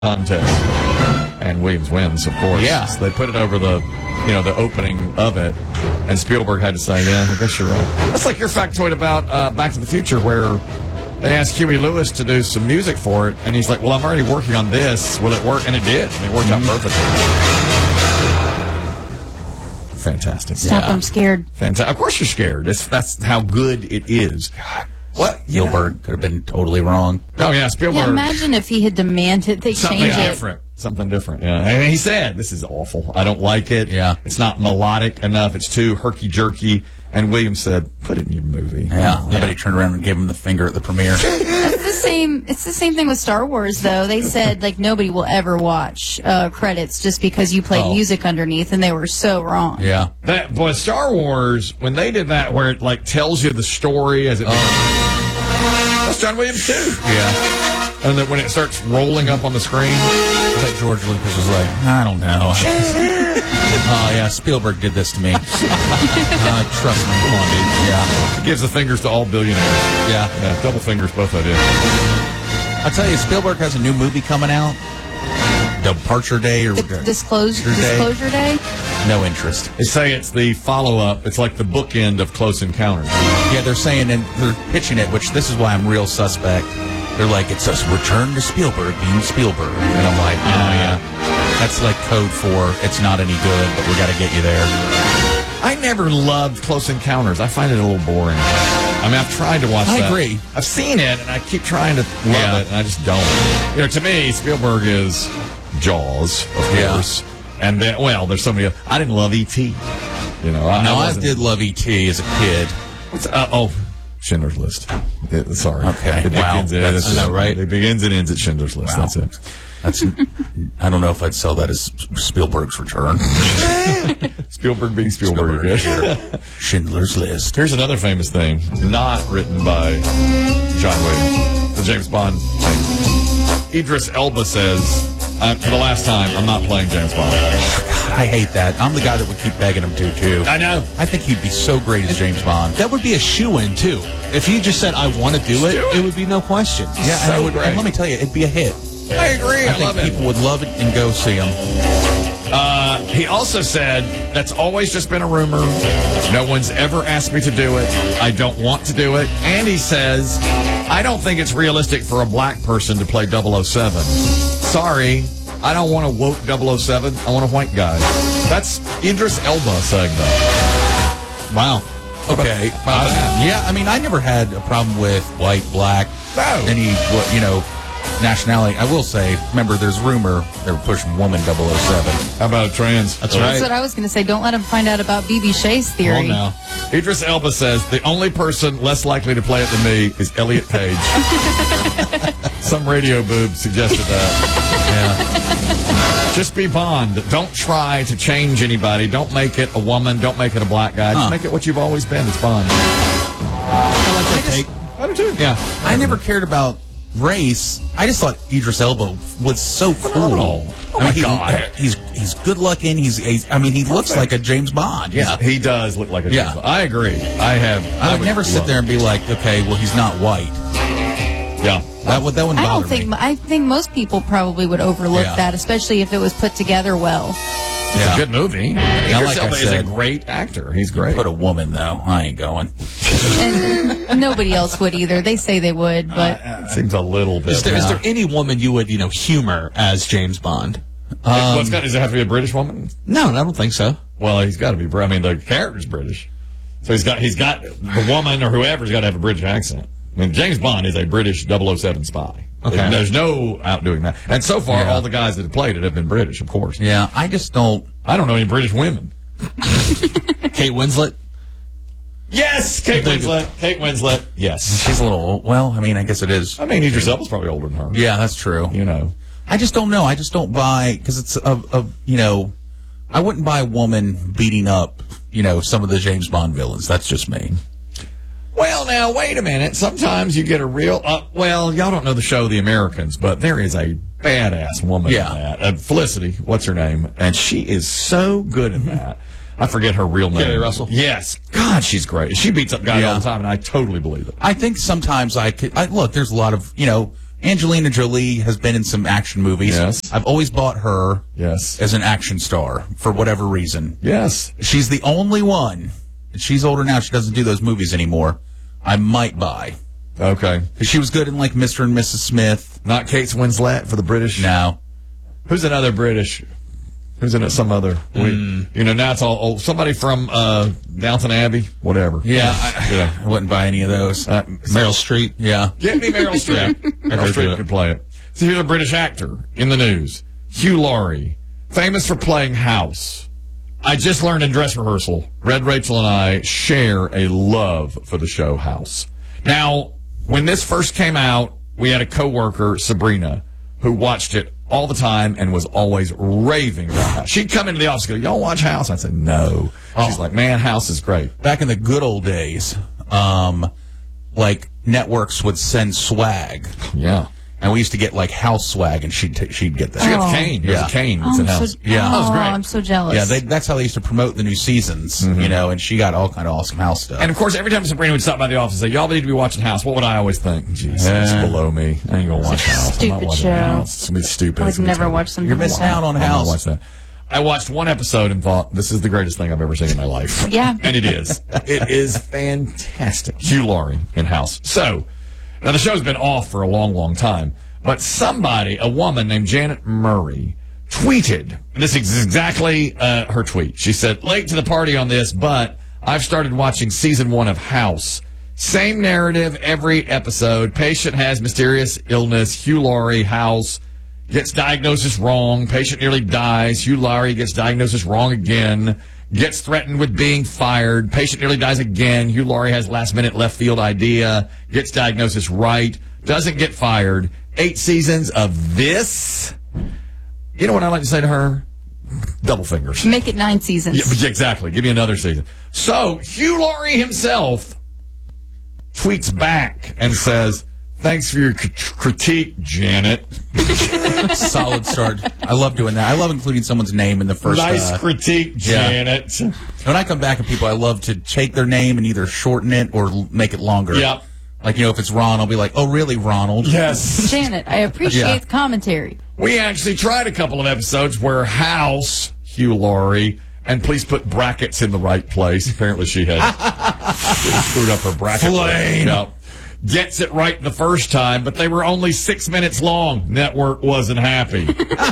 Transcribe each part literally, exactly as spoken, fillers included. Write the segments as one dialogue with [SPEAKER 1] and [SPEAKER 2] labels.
[SPEAKER 1] contest, and Williams wins, of course.
[SPEAKER 2] Yeah.
[SPEAKER 1] So they put it over the, you know, the opening of it, and Spielberg had to say, yeah, I guess you're right. That's like your factoid about uh, Back to the Future, where they asked Huey Lewis to do some music for it, and he's like, well, I'm already working on this. Will it work? And it did. And it worked out perfectly. Fantastic.
[SPEAKER 3] Stop,
[SPEAKER 1] Yeah.
[SPEAKER 3] I'm scared.
[SPEAKER 1] Fantastic. Of course you're scared. It's, that's how good it is. What?
[SPEAKER 2] Spielberg could have been totally wrong.
[SPEAKER 1] Oh, yeah, Spielberg.
[SPEAKER 3] Yeah, imagine if he had demanded they
[SPEAKER 1] Something
[SPEAKER 3] change it.
[SPEAKER 1] different. Something different, yeah. And he said, this is awful. I don't like it.
[SPEAKER 2] Yeah.
[SPEAKER 1] It's not melodic enough. It's too herky-jerky. And Williams said, put it in your movie.
[SPEAKER 2] Yeah, I bet he turned around and gave him the finger at the premiere.
[SPEAKER 3] It's the same. It's the same thing with Star Wars, though. They said like nobody will ever watch uh, credits just because you played
[SPEAKER 2] Oh.
[SPEAKER 3] music underneath, and they were so wrong.
[SPEAKER 2] Yeah.
[SPEAKER 1] That, boy, Star Wars, when they did that, where it, like, tells you the story as it
[SPEAKER 2] Oh.
[SPEAKER 1] That's John Williams, too.
[SPEAKER 2] Yeah.
[SPEAKER 1] And then when it starts rolling up on the screen.
[SPEAKER 2] I bet George Lucas was like, I don't know. Oh, yeah, Spielberg did this to me. uh, trust me. Come on, dude. Yeah.
[SPEAKER 1] It gives the fingers to all billionaires.
[SPEAKER 2] Yeah.
[SPEAKER 1] Yeah, double fingers, both I did.
[SPEAKER 2] I tell you, Spielberg has a new movie coming out. Departure Day or
[SPEAKER 3] The disclosure,
[SPEAKER 2] Day.
[SPEAKER 3] disclosure day.
[SPEAKER 2] No interest.
[SPEAKER 1] They say it's the follow-up. It's like the bookend of Close Encounters.
[SPEAKER 2] Yeah, they're saying, and they're pitching it, which this is why I'm real suspect. They're like, it's a return to Spielberg being Spielberg. And I'm like, oh, yeah. That's like code for it's not any good, but we got to get you there.
[SPEAKER 1] I never loved Close Encounters. I find it a little boring. I mean, I've tried to watch
[SPEAKER 2] I
[SPEAKER 1] that.
[SPEAKER 2] agree.
[SPEAKER 1] I've seen it, and I keep trying to love
[SPEAKER 2] Yeah.
[SPEAKER 1] it, and I just don't. You know, to me, Spielberg is Jaws, of
[SPEAKER 2] Yeah.
[SPEAKER 1] course. And then, well, there's so many. I didn't love E T You know, I,
[SPEAKER 2] No, I,
[SPEAKER 1] wasn't-
[SPEAKER 2] did love E T as a kid.
[SPEAKER 1] What's, uh, oh, Schindler's List. It- sorry.
[SPEAKER 2] Okay.
[SPEAKER 1] It
[SPEAKER 2] Wow.
[SPEAKER 1] begins, it,
[SPEAKER 2] That's-
[SPEAKER 1] it's-
[SPEAKER 2] I know, right?
[SPEAKER 1] It begins and ends at Schindler's List.
[SPEAKER 2] Wow.
[SPEAKER 1] That's it.
[SPEAKER 2] That's. I don't know if I'd sell that as Spielberg's return.
[SPEAKER 1] Spielberg being Spielberg.
[SPEAKER 2] Spielberg. Schindler's List.
[SPEAKER 1] Here's another famous thing, not written by John Williams, the James Bond thing. Idris Elba says, uh, for the last time, I'm not playing James Bond.
[SPEAKER 2] I hate that. I'm the guy that would keep begging him to, too.
[SPEAKER 1] I know.
[SPEAKER 2] I think he'd be so great as James Bond.
[SPEAKER 4] That would be a shoo-in, too. If he just said, I want to do it,
[SPEAKER 1] do it.
[SPEAKER 4] it would be no question.
[SPEAKER 2] Yeah,
[SPEAKER 1] So
[SPEAKER 2] and, it would,
[SPEAKER 1] great.
[SPEAKER 2] and let me tell you, it'd be a hit.
[SPEAKER 1] I agree. I,
[SPEAKER 2] I think
[SPEAKER 1] love it.
[SPEAKER 2] people would love it and go see him.
[SPEAKER 1] Uh, he also said, that's always just been a rumor. No one's ever asked me to do it. I don't want to do it. And he says, I don't think it's realistic for a black person to play double oh seven. Sorry, I don't want a woke double oh seven. I want a white guy. That's Idris Elba saying that.
[SPEAKER 2] Wow. Okay. Uh, yeah, I mean, I never had a problem with white, black,
[SPEAKER 1] No.
[SPEAKER 2] any, what, you know, nationality. I will say, remember, there's rumor they were pushing woman double oh seven.
[SPEAKER 1] How about a trans?
[SPEAKER 4] That's
[SPEAKER 3] That's
[SPEAKER 4] right.
[SPEAKER 3] what I was going to say. Don't let him find out about B B Shea's theory.
[SPEAKER 4] Well, now.
[SPEAKER 1] Idris Elba says, the only person less likely to play it than me is Elliot Page. Some radio boob suggested that. Yeah. Just be Bond. Don't try to change anybody. Don't make it a woman. Don't make it a black guy. Just
[SPEAKER 2] Huh.
[SPEAKER 1] make it what you've always been. It's Bond.
[SPEAKER 4] I like that take.
[SPEAKER 1] I do too. Yeah.
[SPEAKER 2] I never cared about race. I just thought Idris Elba was so cool.
[SPEAKER 1] Phenomenal. Oh,
[SPEAKER 2] I mean,
[SPEAKER 1] my
[SPEAKER 2] he-
[SPEAKER 1] God.
[SPEAKER 2] He's he's good looking. He's, he's I mean, he looks like a James Bond. Yeah.
[SPEAKER 1] He does look like a
[SPEAKER 2] Yeah.
[SPEAKER 1] James Bond. I agree. I have.
[SPEAKER 2] I would never sit
[SPEAKER 1] love
[SPEAKER 2] there and be like, okay, well, he's not white.
[SPEAKER 1] it. Yeah.
[SPEAKER 2] That would that wouldn't
[SPEAKER 3] I
[SPEAKER 2] bother
[SPEAKER 3] don't think.
[SPEAKER 2] me.
[SPEAKER 3] I think most people probably would overlook
[SPEAKER 2] Yeah.
[SPEAKER 3] that, especially if it was put together well.
[SPEAKER 1] It's
[SPEAKER 2] Yeah.
[SPEAKER 1] a good movie.
[SPEAKER 2] Yeah,
[SPEAKER 1] Idris
[SPEAKER 2] like I
[SPEAKER 1] Elba is a
[SPEAKER 2] said.
[SPEAKER 1] great actor. He's great.
[SPEAKER 2] Put a woman though. I ain't going.
[SPEAKER 3] And nobody else would either. They say they would, but
[SPEAKER 1] It seems a little bit.
[SPEAKER 4] Is there, is
[SPEAKER 1] Yeah.
[SPEAKER 4] there any woman you would, you know, humor as James Bond?
[SPEAKER 1] Well, it's got, does it have to be a British woman?
[SPEAKER 4] No, I don't think so.
[SPEAKER 1] Well, he's got to be. Br- I mean, the character's British, so he's got he's got the woman or whoever's got to have a British accent. I mean, James Bond is a British double oh seven spy.
[SPEAKER 4] Okay.
[SPEAKER 1] There's, there's no outdoing that. And so far,
[SPEAKER 2] Yeah.
[SPEAKER 1] all the guys that have played it have been British, of course.
[SPEAKER 2] Yeah, I just don't.
[SPEAKER 1] I don't know any British women.
[SPEAKER 4] Kate Winslet?
[SPEAKER 1] Yes, Kate Winslet. Kate Winslet. Yes.
[SPEAKER 2] She's a little. Well, I mean, I guess it is.
[SPEAKER 1] I mean, Idris Elba's probably older than her.
[SPEAKER 2] Yeah, that's true.
[SPEAKER 1] You know.
[SPEAKER 2] I just don't know. I just don't buy because it's a, a you know, I wouldn't buy a woman beating up you know some of the James Bond villains. That's just me.
[SPEAKER 1] Well, now, wait a minute. Sometimes you get a real, uh, well, y'all don't know the show The Americans, but there is a badass woman
[SPEAKER 2] Yeah.
[SPEAKER 1] in that. Uh, Felicity, what's her name? And she is so good in that. I forget her real name.
[SPEAKER 4] Kerry Russell?
[SPEAKER 1] Yes. God, she's great. She beats up guys
[SPEAKER 2] Yeah.
[SPEAKER 1] all the time, and I totally believe it.
[SPEAKER 2] I think sometimes I could. I, look, there's a lot of you know Angelina Jolie has been in some action movies.
[SPEAKER 1] Yes.
[SPEAKER 2] I've always bought her
[SPEAKER 1] Yes.
[SPEAKER 2] as an action star for whatever reason.
[SPEAKER 1] Yes.
[SPEAKER 2] She's the only one. She's older now. She doesn't do those movies anymore. I might buy.
[SPEAKER 1] Okay.
[SPEAKER 2] She was good in, like, Mister and Missus Smith.
[SPEAKER 1] Not Kate Winslet for the British?
[SPEAKER 2] No.
[SPEAKER 1] Who's another British? Who's in it? Some other. We, you know, now it's all old. Somebody from uh, Downton Abbey? Whatever.
[SPEAKER 2] Yeah, I,
[SPEAKER 1] Yeah.
[SPEAKER 2] I wouldn't buy any of those.
[SPEAKER 1] Uh,
[SPEAKER 4] Meryl Streep.
[SPEAKER 2] Yeah.
[SPEAKER 1] Get me Meryl Streep. Meryl Streep could play it. So here's a British actor in the news. Hugh Laurie, famous for playing House. I just learned in dress rehearsal, Red Rachel and I share a love for the show House. Now, when this first came out, we had a coworker, Sabrina, who watched it all the time and was always raving about House. She'd come into the office and go, y'all watch House? I said, no. She's like, man, House is great.
[SPEAKER 2] Back in the good old days, um, like, networks would send swag.
[SPEAKER 1] Yeah.
[SPEAKER 2] And we used to get, like, house swag, and she'd, t- she'd get that.
[SPEAKER 1] She got
[SPEAKER 3] Oh.
[SPEAKER 1] the cane. There's
[SPEAKER 2] Yeah.
[SPEAKER 1] a cane
[SPEAKER 3] Oh,
[SPEAKER 1] that's in
[SPEAKER 3] I'm
[SPEAKER 1] House.
[SPEAKER 3] so,
[SPEAKER 2] Yeah.
[SPEAKER 3] oh,
[SPEAKER 1] That was great.
[SPEAKER 3] I'm so jealous.
[SPEAKER 2] Yeah, they, that's how they used to promote the new seasons, you know, and she got all kind of awesome house stuff.
[SPEAKER 1] And of course, every time Sabrina would stop by the office and say, y'all need to be watching House, what would I always think? Jeez, that's
[SPEAKER 2] Yeah.
[SPEAKER 1] below me. I ain't gonna watch House. I'm not
[SPEAKER 3] Stupid
[SPEAKER 1] watching
[SPEAKER 3] show.
[SPEAKER 1] House. It's gonna be stupid.
[SPEAKER 3] I
[SPEAKER 1] It's
[SPEAKER 3] would
[SPEAKER 1] gonna be
[SPEAKER 3] never
[SPEAKER 1] terrible.
[SPEAKER 3] watch something.
[SPEAKER 2] You're missing
[SPEAKER 3] like
[SPEAKER 2] out on
[SPEAKER 1] I'm not
[SPEAKER 2] House.
[SPEAKER 1] watching that. I watched one episode and thought, this is the greatest thing I've ever seen in my life.
[SPEAKER 3] Yeah.
[SPEAKER 1] And it is. It is fantastic. Hugh Laurie in House. So, now the show's been off for a long, long time, but somebody, a woman named Janet Murray, tweeted, this is exactly uh, her tweet. She said, late to the party on this, but I've started watching season one of House. Same narrative every episode. Patient has mysterious illness. Hugh Laurie, House, gets diagnosis wrong. Patient nearly dies. Hugh Laurie gets diagnosis wrong again. Gets threatened with being fired. Patient nearly dies again. Hugh Laurie has last minute left field idea. Gets diagnosis right. Doesn't get fired. Eight seasons of this. You know what I like to say to her? Double fingers.
[SPEAKER 3] Make it nine seasons.
[SPEAKER 1] Yeah, exactly. Give me another season. So Hugh Laurie himself tweets back and says, thanks for your crit- critique, Janet.
[SPEAKER 2] Solid start. I love doing that. I love including someone's name in the first.
[SPEAKER 1] Nice
[SPEAKER 2] uh,
[SPEAKER 1] critique,
[SPEAKER 2] yeah.
[SPEAKER 1] Janet.
[SPEAKER 2] When I come back at people, I love to take their name and either shorten it or l- make it longer.
[SPEAKER 1] Yep.
[SPEAKER 2] Like, you know, if it's Ron, I'll be like, oh, really, Ronald?
[SPEAKER 1] Yes.
[SPEAKER 3] Janet, I appreciate
[SPEAKER 2] Yeah.
[SPEAKER 3] the commentary.
[SPEAKER 1] We actually tried a couple of episodes where House, Hugh Laurie, and please put brackets in the right place. Apparently she had screwed up her bracket.
[SPEAKER 2] Flame.
[SPEAKER 1] Yep. Gets it right the first time, but they were only six minutes long. Network wasn't happy.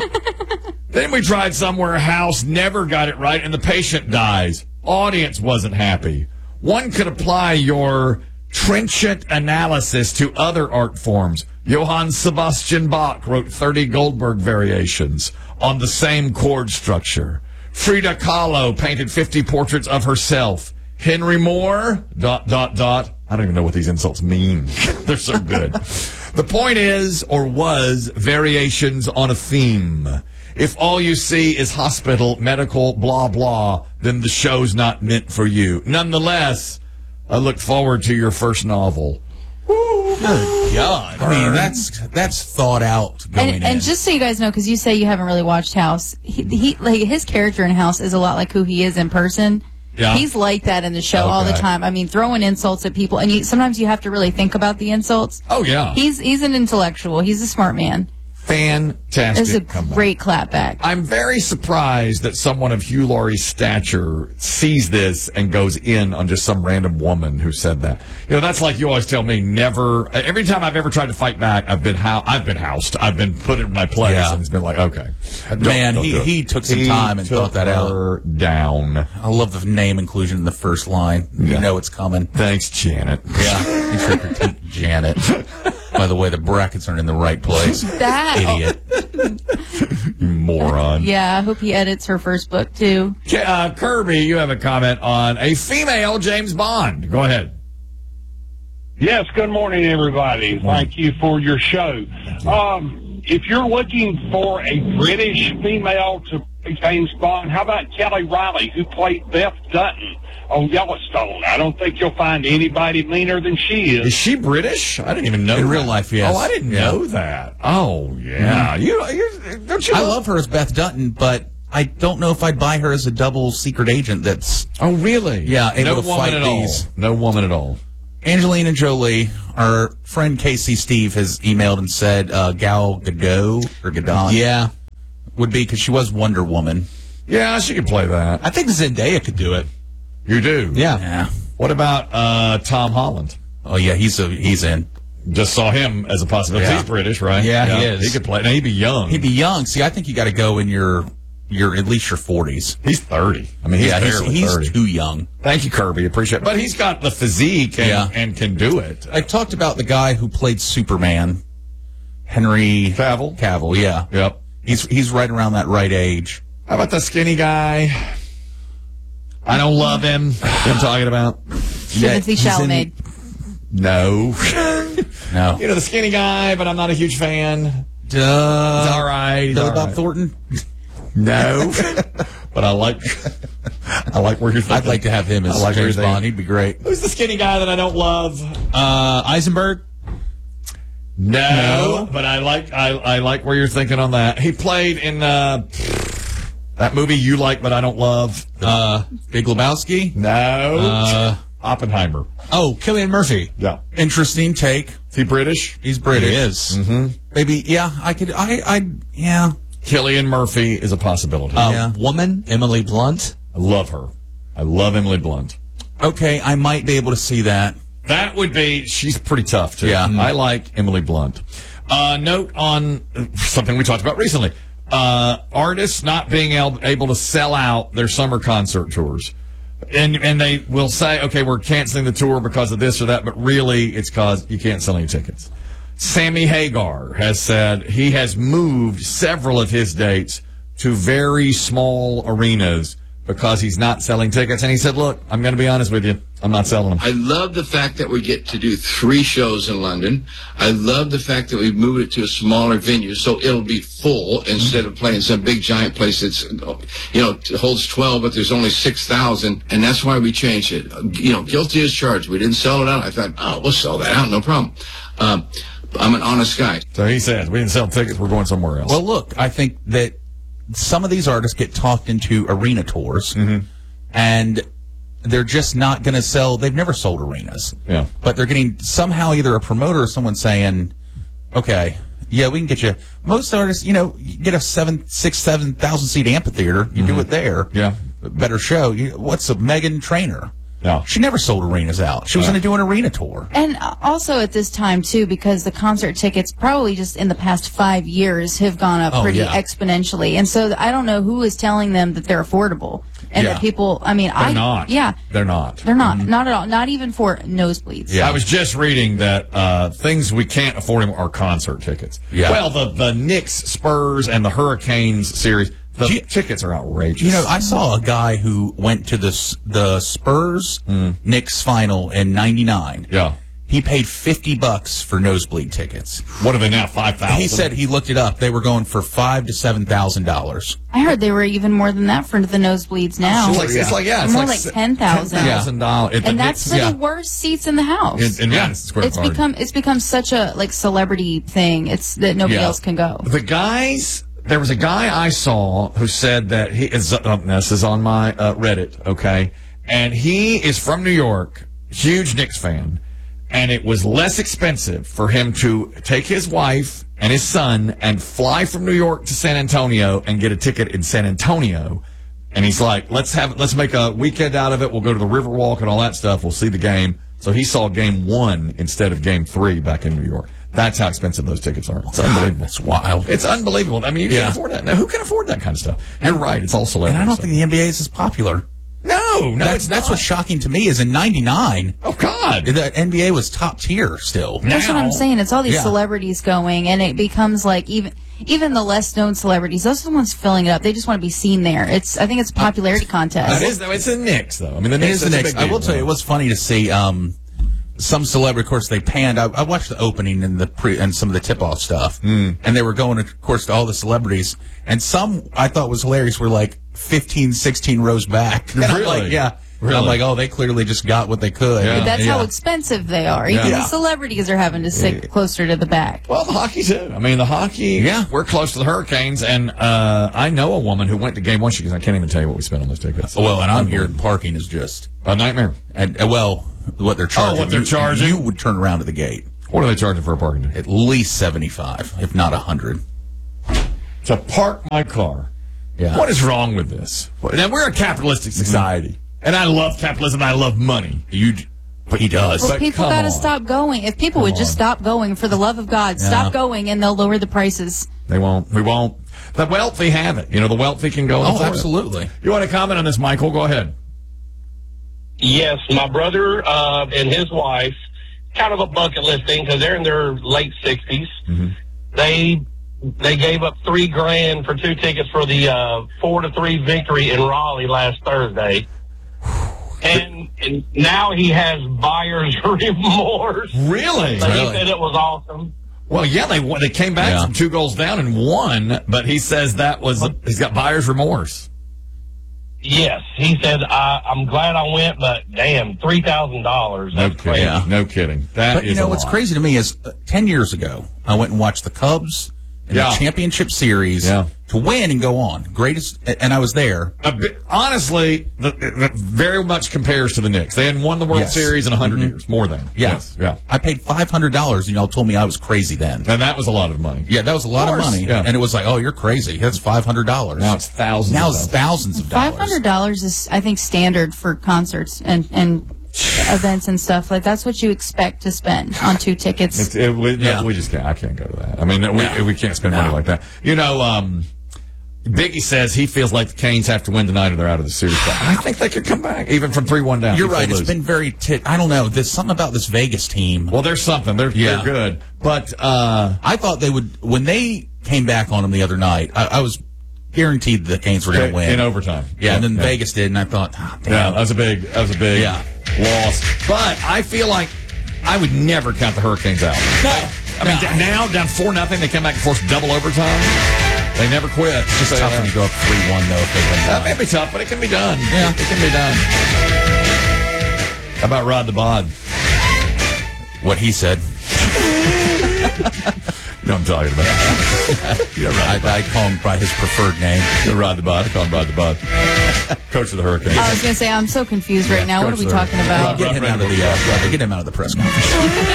[SPEAKER 1] Then we tried somewhere House never got it right and the patient dies. Audience wasn't happy. One could apply your trenchant analysis to other art forms. Johann Sebastian Bach wrote thirty Goldberg variations on the same chord structure. Frida Kahlo painted fifty portraits of herself. Henry Moore, dot, dot, dot. I don't even know what these insults mean. They're so good. The point is, or was, variations on a theme. If all you see is hospital, medical, blah, blah, then the show's not meant for you. Nonetheless, I look forward to your first novel.
[SPEAKER 2] Good God. I mean, that's that's thought out going
[SPEAKER 3] And,
[SPEAKER 2] in.
[SPEAKER 3] and just so you guys know, because you say you haven't really watched House, he, he like his character in House is a lot like who he is in person.
[SPEAKER 1] Yeah.
[SPEAKER 3] He's like that in the show all the
[SPEAKER 1] Okay.
[SPEAKER 3] time. I mean, throwing insults at people, and you, sometimes you have to really think about the insults.
[SPEAKER 1] Oh, yeah.
[SPEAKER 3] He's he's an intellectual. He's a smart man.
[SPEAKER 1] Fantastic.
[SPEAKER 3] It's a
[SPEAKER 1] comeback.
[SPEAKER 3] great clapback.
[SPEAKER 1] I'm very surprised that someone of Hugh Laurie's stature sees this and goes in on just some random woman who said that. You know, that's like you always tell me, never, every time I've ever tried to fight back, I've been hou- I've been housed. I've been put in my place,
[SPEAKER 2] Yeah.
[SPEAKER 1] and it's been like, okay. Don't-
[SPEAKER 2] Man,
[SPEAKER 1] don't
[SPEAKER 2] he-
[SPEAKER 1] do it.
[SPEAKER 2] he took some
[SPEAKER 1] He
[SPEAKER 2] time and
[SPEAKER 1] took
[SPEAKER 2] thought that out.
[SPEAKER 1] her down.
[SPEAKER 2] I love the name inclusion in the first line. You
[SPEAKER 1] Yeah.
[SPEAKER 2] know it's coming.
[SPEAKER 1] Thanks, Janet.
[SPEAKER 2] Yeah. He's trying to critique Janet. By the way, the brackets aren't in the right place.
[SPEAKER 3] That
[SPEAKER 2] Idiot.
[SPEAKER 1] You moron.
[SPEAKER 3] Yeah, I hope he edits her first book too.
[SPEAKER 1] K- Uh, Kirby, you have a comment on a female James Bond. Go ahead.
[SPEAKER 5] Yes, good morning, everybody. Thank you for your show. Um, if you're looking for a British female to play James Bond, how about Kelly Riley, who played Beth Dutton on Yellowstone? I don't think you'll find anybody meaner than she
[SPEAKER 1] Is
[SPEAKER 5] is.
[SPEAKER 1] she British? I didn't even know
[SPEAKER 2] In
[SPEAKER 1] that.
[SPEAKER 2] real life, yes.
[SPEAKER 1] Oh, I didn't
[SPEAKER 2] Yeah.
[SPEAKER 1] know that. Oh, yeah. You, you, don't you
[SPEAKER 2] I love her as Beth Dutton, but I don't know if I'd buy her as a double secret agent that's...
[SPEAKER 1] Oh, really?
[SPEAKER 2] Yeah, able
[SPEAKER 1] no
[SPEAKER 2] to
[SPEAKER 1] woman
[SPEAKER 2] fight
[SPEAKER 1] at
[SPEAKER 2] these.
[SPEAKER 1] all. No woman at all.
[SPEAKER 2] Angelina Jolie, our friend Casey Steve has emailed and said uh, Gal Gadot or Gadot.
[SPEAKER 4] Yeah.
[SPEAKER 2] Would be because she was Wonder Woman.
[SPEAKER 1] Yeah, she could play that.
[SPEAKER 4] I think Zendaya could do it.
[SPEAKER 1] You do?
[SPEAKER 4] Yeah.
[SPEAKER 2] Yeah.
[SPEAKER 1] What about uh, Tom Holland?
[SPEAKER 2] Oh yeah, he's a, he's in.
[SPEAKER 1] Just saw him as a possibility.
[SPEAKER 2] Yeah.
[SPEAKER 1] He's British, right?
[SPEAKER 2] Yeah, he is.
[SPEAKER 1] He could play. Now, he'd be young.
[SPEAKER 2] He'd be young. See, I think you got to go in your your at least your forties.
[SPEAKER 1] He's thirty. I mean, he's
[SPEAKER 2] yeah, he's,
[SPEAKER 1] barely
[SPEAKER 2] he's
[SPEAKER 1] thirty.
[SPEAKER 2] too young.
[SPEAKER 1] Thank you, Kirby. Appreciate it. But he's got the physique and,
[SPEAKER 2] Yeah.
[SPEAKER 1] and can do it.
[SPEAKER 2] I talked about the guy who played Superman, Henry
[SPEAKER 1] Cavill?
[SPEAKER 2] Cavill, yeah.
[SPEAKER 1] Yep.
[SPEAKER 2] He's he's right around that right age.
[SPEAKER 1] How about the skinny guy? I don't love him. You know what I'm talking about?
[SPEAKER 3] Timothy
[SPEAKER 2] he's in-
[SPEAKER 3] Chalamet.
[SPEAKER 1] No.
[SPEAKER 2] No.
[SPEAKER 1] You know, the skinny guy, but I'm not a huge fan. He's
[SPEAKER 2] Duh.
[SPEAKER 1] all right. He's
[SPEAKER 2] Billy
[SPEAKER 1] all
[SPEAKER 2] Bob
[SPEAKER 1] right.
[SPEAKER 2] Thornton?
[SPEAKER 1] No. But I like I like where you're thinking.
[SPEAKER 2] I'd like to have him as
[SPEAKER 1] I like where
[SPEAKER 2] James
[SPEAKER 1] you're thinking.
[SPEAKER 2] Bond. He'd be great.
[SPEAKER 1] Who's the skinny guy that I don't love?
[SPEAKER 4] Uh, Eisenberg?
[SPEAKER 1] No, but I like I, I like where you're thinking on that. He played in uh, that movie you like, but I don't love.
[SPEAKER 4] Uh,
[SPEAKER 2] Big Lebowski?
[SPEAKER 1] No,
[SPEAKER 4] uh,
[SPEAKER 1] Oppenheimer.
[SPEAKER 4] oh, Cillian Murphy.
[SPEAKER 1] Yeah,
[SPEAKER 2] Interesting take.
[SPEAKER 1] is he British?
[SPEAKER 2] He's British.
[SPEAKER 4] He is.
[SPEAKER 2] Maybe, yeah, I could, I, I, yeah.
[SPEAKER 1] Cillian Murphy is a possibility.
[SPEAKER 4] A
[SPEAKER 2] Yeah.
[SPEAKER 4] woman, Emily Blunt.
[SPEAKER 1] I love her. I love Emily Blunt.
[SPEAKER 2] Okay, I might be able to see that.
[SPEAKER 1] That would be. She's pretty tough too.
[SPEAKER 2] Yeah.
[SPEAKER 1] I like Emily Blunt. Uh, note on something we talked about recently: uh, artists not being able, able to sell out their summer concert tours, and and they will say, "Okay, we're canceling the tour because of this or that," but really, it's because you can't sell any tickets. Sammy Hagar has said he has moved several of his dates to very small arenas because he's not selling tickets. And he said, look, I'm going to be honest with you. I'm not selling them.
[SPEAKER 6] I love the fact that we get to do three shows in London. I love the fact that we've moved it to a smaller venue, so it'll be full instead of playing some big giant place that's, you know, holds twelve, but there's only six thousand, and that's why we changed it. You know, guilty as charged. We didn't sell it out. I thought, oh, we'll sell that out, no problem. Um, I'm an honest guy.
[SPEAKER 1] So he says, we didn't sell tickets. We're going somewhere else.
[SPEAKER 2] Well, look, I think that some of these artists get talked into arena tours, and they're just not going to sell. They've never sold arenas.
[SPEAKER 1] Yeah.
[SPEAKER 2] But they're getting somehow either a promoter or someone saying, okay, yeah, we can get you. Most artists, you know, you get a seven, six, seven thousand seat amphitheater. You do it there.
[SPEAKER 1] Yeah.
[SPEAKER 2] Better show. You, what's a Megan Trainor?
[SPEAKER 1] No.
[SPEAKER 2] She never sold arenas out. She was going to do an arena tour.
[SPEAKER 3] And also at this time, too, because the concert tickets probably just in the past five years have gone up
[SPEAKER 2] Oh,
[SPEAKER 3] pretty
[SPEAKER 2] yeah.
[SPEAKER 3] exponentially. And so I don't know who is telling them that they're affordable. And
[SPEAKER 2] Yeah.
[SPEAKER 3] that people, I mean,
[SPEAKER 1] They're
[SPEAKER 3] I.
[SPEAKER 1] not.
[SPEAKER 3] Yeah.
[SPEAKER 1] They're not.
[SPEAKER 3] They're not. Not at all. Not even for nosebleeds.
[SPEAKER 2] Yeah.
[SPEAKER 1] I was just reading that uh, things we can't afford anymore are concert tickets.
[SPEAKER 2] Yeah.
[SPEAKER 1] Well, the, the Knicks, Spurs, and the Hurricanes series, the
[SPEAKER 2] Do you-
[SPEAKER 1] tickets are outrageous.
[SPEAKER 2] You know, I saw a guy who went to the S- the Spurs Knicks final in ninety-nine.
[SPEAKER 1] Yeah.
[SPEAKER 2] He paid fifty bucks for nosebleed tickets.
[SPEAKER 1] What are they now? five thousand?
[SPEAKER 2] He said he looked it up. They were going for five to seven thousand dollars.
[SPEAKER 3] I heard they were even more than that for the nosebleeds now.
[SPEAKER 1] It's like, it's like, yeah, it's
[SPEAKER 3] More
[SPEAKER 1] like,
[SPEAKER 3] like ten thousand.
[SPEAKER 1] ten thousand dollars.
[SPEAKER 3] And that's for the worst seats in the house.
[SPEAKER 1] in, in Madison Square
[SPEAKER 3] it's
[SPEAKER 1] Garden.
[SPEAKER 3] become it's become such a like celebrity thing. It's that nobody
[SPEAKER 2] Yeah.
[SPEAKER 3] else can go.
[SPEAKER 1] The guys, there was a guy I saw who said that he is, uh, this is on my uh, Reddit, okay? And he is from New York, huge Knicks fan, and it was less expensive for him to take his wife and his son and fly from New York to San Antonio and get a ticket in San Antonio. And he's like, let's have, let's make a weekend out of it. We'll go to the Riverwalk and all that stuff. We'll see the game. So he saw game one instead of game three back in New York. That's how expensive those tickets are. It's unbelievable.
[SPEAKER 2] That's wild.
[SPEAKER 1] It's unbelievable. I mean, you
[SPEAKER 2] Yeah.
[SPEAKER 1] can't afford that. Now, who can afford that kind of stuff? You're right. It's all
[SPEAKER 2] And
[SPEAKER 1] celebrity
[SPEAKER 2] I don't
[SPEAKER 1] stuff.
[SPEAKER 2] think the N B A is as popular.
[SPEAKER 1] No, no,
[SPEAKER 2] That's
[SPEAKER 1] it's
[SPEAKER 2] that's
[SPEAKER 1] not.
[SPEAKER 2] what's shocking to me is in ninety-nine,
[SPEAKER 1] Oh, God.
[SPEAKER 2] the N B A was top tier still.
[SPEAKER 3] That's what I'm
[SPEAKER 1] Now-
[SPEAKER 3] saying. It's all these
[SPEAKER 2] Yeah.
[SPEAKER 3] celebrities going, and it becomes like even even the less known celebrities. Those are the ones filling it up. They just want to be seen there. It's I think it's a popularity contest.
[SPEAKER 1] That is, though. It's the Knicks, though. I mean, the
[SPEAKER 2] It
[SPEAKER 1] Knicks
[SPEAKER 2] is the
[SPEAKER 1] is a
[SPEAKER 2] Knicks.
[SPEAKER 1] big
[SPEAKER 2] I will
[SPEAKER 1] deal.
[SPEAKER 2] tell you, it was funny to see um, some celebrity. Of course, they panned. I, I watched the opening and the pre and some of the tip-off stuff,
[SPEAKER 1] Hmm.
[SPEAKER 2] and they were going, of course, to all the celebrities. And some I thought was hilarious were like fifteen, sixteen rows back. And I'm
[SPEAKER 1] Really?
[SPEAKER 2] like, yeah. Really? I'm like, oh, they clearly just got what they could.
[SPEAKER 1] Yeah.
[SPEAKER 3] But that's
[SPEAKER 2] Yeah.
[SPEAKER 3] how expensive they are. Even
[SPEAKER 1] Yeah.
[SPEAKER 3] the celebrities are having to sit closer to the back.
[SPEAKER 1] Well, the hockey too. I mean, the hockey.
[SPEAKER 2] Yeah.
[SPEAKER 1] we're close to the Hurricanes, and uh, I know a woman who went to game one. She goes, I can't even tell you what we spent on those tickets.
[SPEAKER 2] Well, and I'm here, parking is just
[SPEAKER 1] a nightmare.
[SPEAKER 2] and uh, well, what they're charging.
[SPEAKER 1] Oh, what they're
[SPEAKER 2] you,
[SPEAKER 1] charging?
[SPEAKER 2] You would turn around to the gate.
[SPEAKER 1] What are they charging for a parking ticket?
[SPEAKER 2] At least seventy-five, if not one hundred.
[SPEAKER 1] To park my car.
[SPEAKER 2] Yeah.
[SPEAKER 1] What is wrong with this? Now, we're a capitalistic society, and I love capitalism. And I love money.
[SPEAKER 2] You, he does.
[SPEAKER 3] Well,
[SPEAKER 1] But
[SPEAKER 3] people
[SPEAKER 1] come
[SPEAKER 3] got to
[SPEAKER 1] on.
[SPEAKER 3] stop going. If people would just stop going, for the love of God, stop going, and they'll lower the prices.
[SPEAKER 1] They won't. We won't. The wealthy have it. You know, the wealthy can go. and
[SPEAKER 2] Oh,
[SPEAKER 1] afford it.
[SPEAKER 2] absolutely.
[SPEAKER 1] You want to comment on this, Michael? Go ahead.
[SPEAKER 7] Yes, my brother uh, and his wife, kind of a bucket list thing because they're in their late sixties.
[SPEAKER 1] Mm-hmm.
[SPEAKER 7] They they gave up three grand for two tickets for the uh, four to three victory in Raleigh last Thursday, and, and now he has buyer's remorse.
[SPEAKER 1] Really?
[SPEAKER 7] But
[SPEAKER 2] Really?
[SPEAKER 7] he said it was awesome.
[SPEAKER 1] Well, yeah, they they came back
[SPEAKER 2] Yeah.
[SPEAKER 1] from two goals down and won, but he says that was he's got buyer's remorse.
[SPEAKER 7] Yes, he said I, I'm glad I went, but damn, three thousand dollars.
[SPEAKER 1] No
[SPEAKER 7] That's
[SPEAKER 1] kidding.
[SPEAKER 7] crazy.
[SPEAKER 2] Yeah.
[SPEAKER 1] No kidding. That
[SPEAKER 2] But you
[SPEAKER 1] is
[SPEAKER 2] know
[SPEAKER 1] a
[SPEAKER 2] what's
[SPEAKER 1] lot.
[SPEAKER 2] crazy to me is uh, ten years ago I went and watched the Cubs in
[SPEAKER 1] Yeah.
[SPEAKER 2] the championship series
[SPEAKER 1] Yeah.
[SPEAKER 2] to win and go on. Greatest, and I was there.
[SPEAKER 1] A bit- honestly, the, the very much compares to the Knicks. They hadn't won the World
[SPEAKER 2] Yes.
[SPEAKER 1] Series in a hundred years, more than.
[SPEAKER 2] Yeah,
[SPEAKER 1] Yes, yeah.
[SPEAKER 2] I paid five hundred dollars, and y'all told me I was crazy then.
[SPEAKER 1] And that was a lot of money.
[SPEAKER 2] Yeah, that was a lot of,
[SPEAKER 1] course,
[SPEAKER 2] money,
[SPEAKER 1] yeah.
[SPEAKER 2] and it was like, oh, you're crazy. That's five hundred dollars.
[SPEAKER 1] Now it's thousands.
[SPEAKER 2] Now
[SPEAKER 1] of
[SPEAKER 2] it's
[SPEAKER 1] dollars.
[SPEAKER 2] thousands of dollars.
[SPEAKER 3] Five hundred dollars is, I think, standard for concerts and and events and stuff. Like that's what you expect to spend on two tickets.
[SPEAKER 1] It's, it, we,
[SPEAKER 2] Yeah.
[SPEAKER 1] we just can't. I can't go to that. I mean, we,
[SPEAKER 2] No.
[SPEAKER 1] we can't spend money
[SPEAKER 2] No.
[SPEAKER 1] like that. You know, um, Biggie says he feels like the Canes have to win tonight or they're out of the series. But I think they could come back even from three one down.
[SPEAKER 2] You're
[SPEAKER 1] if they
[SPEAKER 2] right. It's
[SPEAKER 1] lose.
[SPEAKER 2] been very. T- I don't know. There's something about this Vegas team.
[SPEAKER 1] Well, there's something. They're,
[SPEAKER 2] Yeah.
[SPEAKER 1] they're good. But uh,
[SPEAKER 2] I thought they would when they came back on them the other night. I, I was guaranteed the Canes were going to win
[SPEAKER 1] in overtime.
[SPEAKER 2] Yeah, and then Vegas did, and I thought, oh, damn.
[SPEAKER 1] Yeah, that was a big, that was a big
[SPEAKER 2] Yeah.
[SPEAKER 1] loss. But I feel like I would never count the Hurricanes out. I mean,
[SPEAKER 2] No.
[SPEAKER 1] d- now down four nothing, they come back and force double overtime. They never quit.
[SPEAKER 2] It's tough when you go up three one though. If they win
[SPEAKER 1] That
[SPEAKER 2] that.
[SPEAKER 1] may be tough, but it can be done.
[SPEAKER 2] Yeah.
[SPEAKER 1] it can be done. How about Rod the Bod?
[SPEAKER 2] What he said.
[SPEAKER 1] You know what I'm talking about. You know Rod
[SPEAKER 2] I, I call him by his preferred name.
[SPEAKER 1] the Rod the Bod. I call him Rod the Bod. Coach of the Hurricanes.
[SPEAKER 3] I was going to say, I'm so confused right now. What are we
[SPEAKER 1] Coach,
[SPEAKER 3] talking about?
[SPEAKER 2] Get him out of the uh, get him out of the press conference.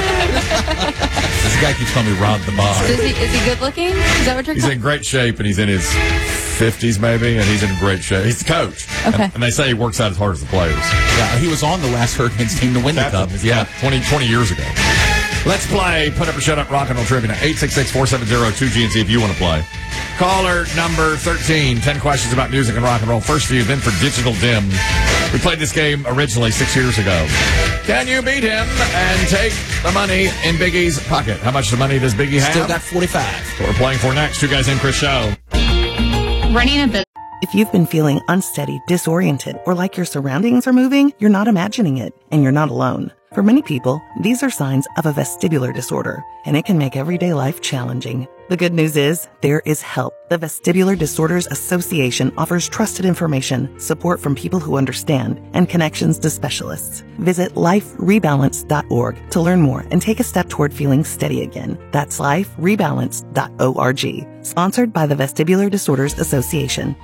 [SPEAKER 2] This guy keeps calling me Rod the Bod.
[SPEAKER 3] Is he, is he good looking? Is that what you're
[SPEAKER 1] He's in great shape, and he's in his fifties maybe, and he's in great shape. He's the coach.
[SPEAKER 3] Okay.
[SPEAKER 1] And, and they say he works out as hard as the players.
[SPEAKER 2] Yeah, he was on the last Hurricanes team to win the cup.
[SPEAKER 1] Yeah, twenty, twenty years ago. Let's play Put Up or Shut Up Rock and Roll Trivia. eight six six, four seven zero, two G and see if you want to play. Caller number thirteen. ten questions about music and rock and roll. First for you, then for Digital Dim. We played this game originally six years ago. Can you beat him and take the money in Biggie's pocket? How much money does Biggie have?
[SPEAKER 2] Still got forty-five.
[SPEAKER 1] That's what we're playing for next. Two Guys in Chris Show.
[SPEAKER 8] Running a business.
[SPEAKER 9] If you've been feeling unsteady, disoriented, or like your surroundings are moving, you're not imagining it, and you're not alone. For many people, these are signs of a vestibular disorder, and it can make everyday life challenging. The good news is, there is help. The Vestibular Disorders Association offers trusted information, support from people who understand, and connections to specialists. Visit life rebalance dot org to learn more and take a step toward feeling steady again. That's life rebalance dot org. Sponsored by the Vestibular Disorders Association.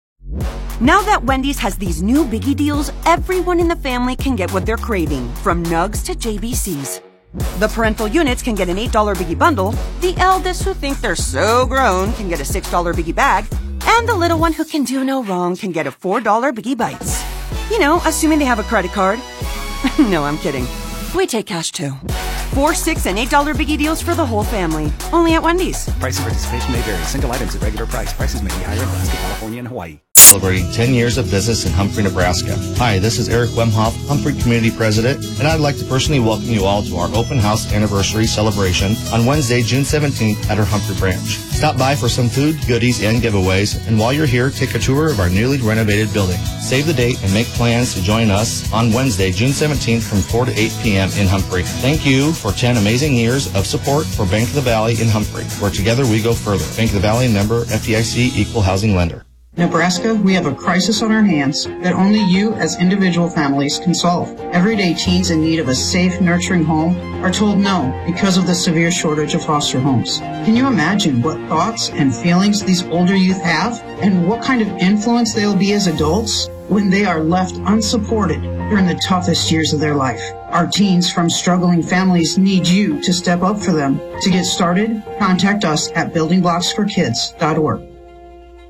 [SPEAKER 10] Now that Wendy's has these new biggie deals, everyone in the family can get what they're craving, from nugs to J B Cs. The parental units can get an eight dollar biggie bundle, the eldest who think they're so grown can get a six dollar biggie bag, and the little one who can do no wrong can get a four dollar biggie bites. You know, assuming they have a credit card. No, I'm kidding. We take cash too. Four, six, and eight dollar biggie deals for the whole family. Only at Wendy's.
[SPEAKER 11] Price and participation may vary. Single items at regular price. Prices may be higher in Alaska, California, and Hawaii.
[SPEAKER 12] Celebrating ten years of business in Humphrey, Nebraska. Hi, this is Eric Wemhoff, Humphrey Community President, and I'd like to personally welcome you all to our open house anniversary celebration on Wednesday, June seventeenth at our Humphrey branch. Stop by for some food, goodies, and giveaways, and while you're here, take a tour of our newly renovated building. Save the date and make plans to join us on Wednesday, June seventeenth from four to eight p.m. in Humphrey. Thank you for ten amazing years of support for Bank of the Valley in Humphrey, where together we go further. Bank of the Valley, member F D I C, equal housing lender.
[SPEAKER 13] Nebraska, we have a crisis on our hands that only you as individual families can solve. Everyday teens in need of a safe, nurturing home are told no because of the severe shortage of foster homes. Can you imagine what thoughts and feelings these older youth have and what kind of influence they'll be as adults when they are left unsupported during the toughest years of their life? Our teens from struggling families need you to step up for them. To get started, contact us at building blocks for kids dot org.